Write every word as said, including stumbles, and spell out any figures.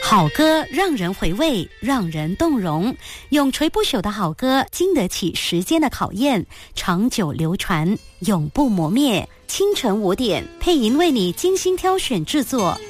好歌让人回味，让人动容，永垂不朽的好歌经得起时间的考验，长久流传，永不磨灭。清晨五点，配音为你精心挑选制作，